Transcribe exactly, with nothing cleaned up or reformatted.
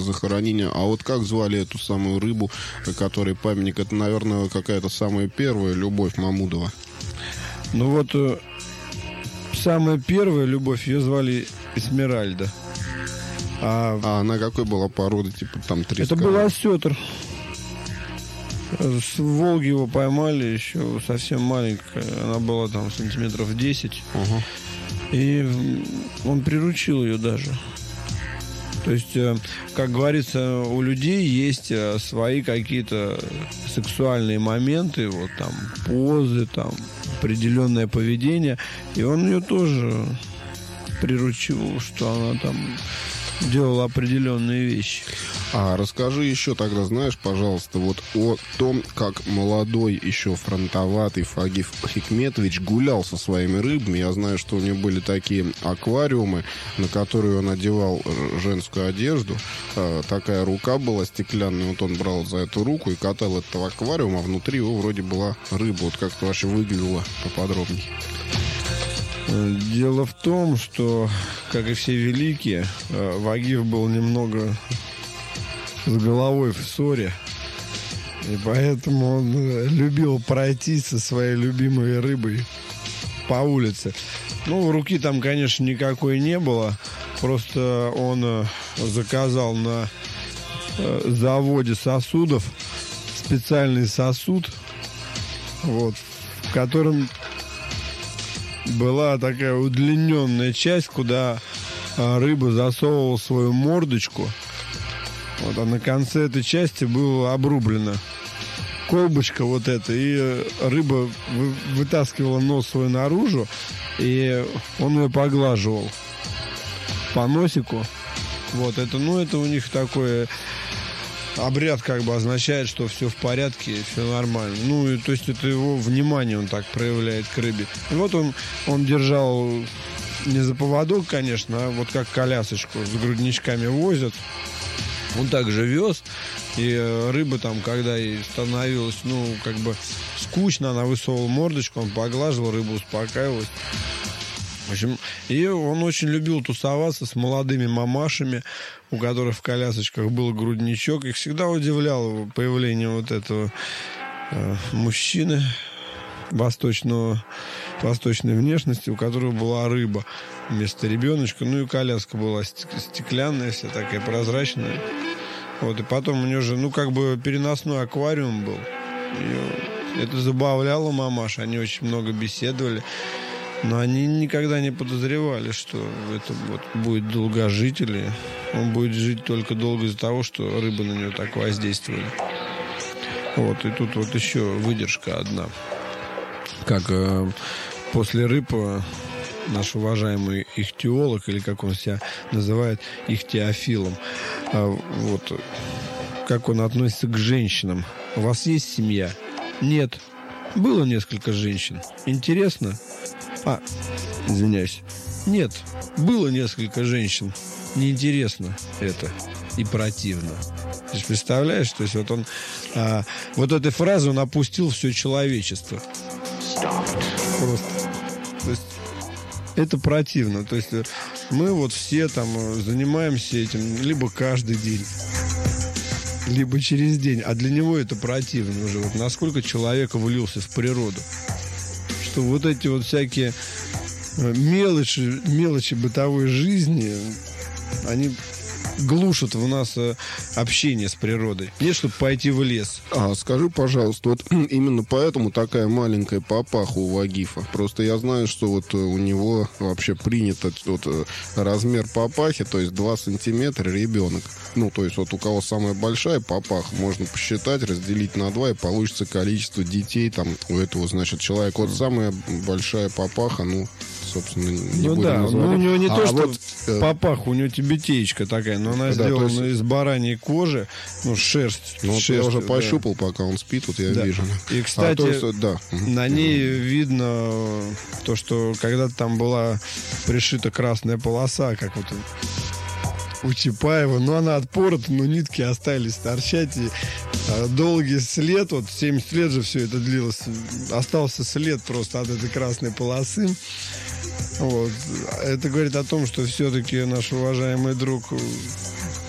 захоронения. А вот как звали эту самую рыбу, которой памятник? Это, наверное, какая-то самая первая любовь Мамудова. Ну вот, самая первая любовь, ее звали Эсмеральда. А, а она какой была породы? Типа там треска? Это был осетр. С Волги его поймали, еще совсем маленькая. Она была там сантиметров десять. Угу. И он приручил ее даже. То есть, как говорится, у людей есть свои какие-то сексуальные моменты, вот там позы, там определенное поведение. И он ее тоже приручил, что она там делала определенные вещи. А расскажи еще тогда, знаешь, пожалуйста, вот о том, как молодой, еще фронтоватый Фагиф Хикметович гулял со своими рыбами. Я знаю, что у него были такие аквариумы, на которые он одевал женскую одежду. А, такая рука была стеклянная, вот он брал за эту руку и катал этот аквариум, а внутри его вроде была рыба. Вот как это вообще выглядело поподробнее? Дело в том, что, как и все великие, Вагиф был немного с головой в ссоре. И поэтому он любил пройти со своей любимой рыбой по улице. Ну, руки там, конечно, никакой не было. Просто он заказал на заводе сосудов специальный сосуд, вот, в котором была такая удлиненная часть, куда рыба засовывала свою мордочку. Вот, а на конце этой части было обрублено колбочка вот эта, и рыба вы, вытаскивала нос свой наружу, и он ее поглаживал по носику. Вот это, ну, это у них такой обряд, как бы означает, что все в порядке, все нормально. Ну, и, то есть это его внимание он так проявляет к рыбе. И вот он, он держал не за поводок, конечно, а вот как колясочку с грудничками возят. Он также вез, и рыба там, когда ей становилось, ну, как бы скучно, она высовывала мордочку, он поглаживал, рыбу успокаивалась. В общем, и он очень любил тусоваться с молодыми мамашами, у которых в колясочках был грудничок. Их всегда удивляло появление вот этого э, мужчины восточного, восточной внешности, у которого была рыба вместо ребеночка. Ну и коляска была стеклянная, вся такая прозрачная. Вот, и потом у него же, ну, как бы переносной аквариум был. И это забавляло мамаш, они очень много беседовали. Но они никогда не подозревали, что это вот будет долгожитель. Он будет жить только долго из-за того, что рыбы на него так воздействовали. Вот, и тут вот еще выдержка одна. Как э, после рыб э, наш уважаемый ихтиолог, или как он себя называет, ихтиофилом, э, вот, как он относится к женщинам. У вас есть семья? Нет. Было несколько женщин. Интересно? А, извиняюсь. Нет, было несколько женщин. Неинтересно это и противно. Ты же представляешь, то есть вот он а, вот этой фразой он опустил все человечество. Просто. То есть это противно. То есть мы вот все там занимаемся этим либо каждый день, либо через день. А для него это противно уже. Вот насколько человек влился в природу. Что вот эти вот всякие мелочи, мелочи бытовой жизни, они глушат в нас общение с природой. Нет, чтобы пойти в лес. А скажи, пожалуйста, вот именно поэтому такая маленькая папаха у Вагифа. Просто я знаю, что вот у него вообще принято вот размер папахи, то есть два сантиметра ребенок. Ну, то есть вот у кого самая большая папаха, можно посчитать, разделить на два, и получится количество детей там у этого, значит, человека. Вот самая большая папаха, ну, собственно, не ну будем да, называть. Ну у него не а то, что вот, папаха, у него тибетеечка такая, но она да, сделана есть... из бараньей кожи, ну, шерсть. Ну, шерсть, я уже да. пощупал, пока он спит, вот я да. вижу. И, кстати, а то, да. на ней видно то, что когда-то там была пришита красная полоса, как вот у Чапаева, но она отпорота, но нитки остались торчать, и а, долгий след, вот семьдесят лет же все это длилось, остался след просто от этой красной полосы. Вот. Это говорит о том, что все-таки наш уважаемый друг